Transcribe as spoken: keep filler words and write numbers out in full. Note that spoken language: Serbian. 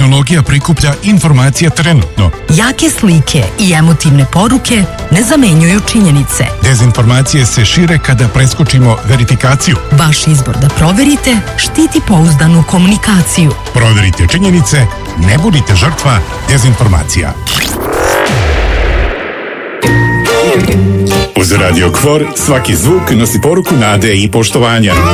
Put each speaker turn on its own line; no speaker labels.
tehnologija prikuplja informacije trenutno.
Jake slike i emotivne poruke ne zamenjuju činjenice.
Dezinformacije se šire kada preskočimo verifikaciju.
Vaš izbor da proverite štiti pouzdanu komunikaciju.
Proverite činjenice, ne budite žrtva dezinformacija. Uz Radio Kvor svaki zvuk nosi poruku nade i poštovanja.